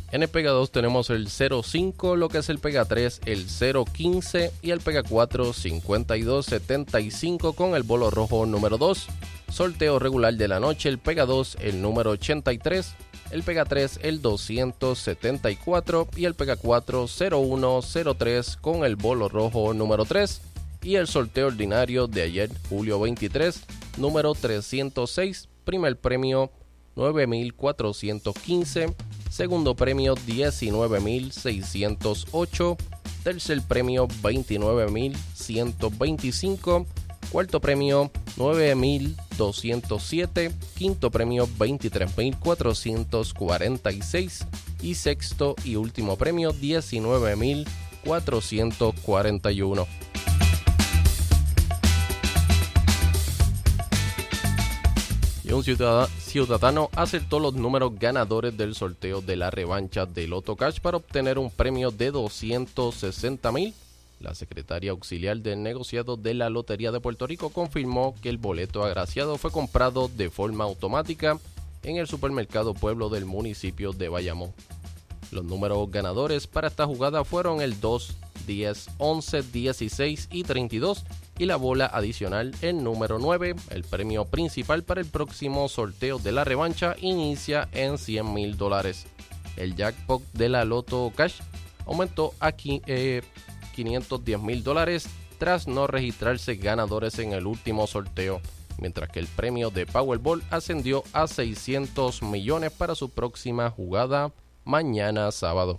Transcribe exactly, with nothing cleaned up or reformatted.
En el Pega dos tenemos el cero cinco, lo que es el Pega tres, el cero quince y el Pega cuatro, cincuenta y dos setenta y cinco con el bolo rojo número dos. Sorteo regular de la noche, el Pega dos, el número ochenta y tres, el Pega tres, el doscientos setenta y cuatro y el Pega cuatro, cero uno cero tres con el bolo rojo número tres. Y el sorteo ordinario de ayer, julio veintitrés, número trescientos seis, primer premio nueve mil cuatrocientos quince, segundo premio diecinueve mil seiscientos ocho, tercer premio veintinueve mil ciento veinticinco, cuarto premio nueve mil doscientos siete, quinto premio veintitrés mil cuatrocientos cuarenta y seis y sexto y último premio diecinueve mil cuatrocientos cuarenta y uno. Y un ciudadano acertó los números ganadores del sorteo de la revancha de Loto Cash para obtener un premio de doscientos sesenta mil. La secretaria auxiliar del negociado de la Lotería de Puerto Rico confirmó que el boleto agraciado fue comprado de forma automática en el supermercado Pueblo del municipio de Bayamón. Los números ganadores para esta jugada fueron el dos, diez, once, dieciséis y treinta y dos y la bola adicional, el número nueve. El premio principal para el próximo sorteo de la revancha inicia en cien mil dólares. El jackpot de la Loto Cash aumentó a eh, quinientos diez mil dólares tras no registrarse ganadores en el último sorteo, mientras que el premio de Powerball ascendió a seiscientos millones para su próxima jugada mañana sábado.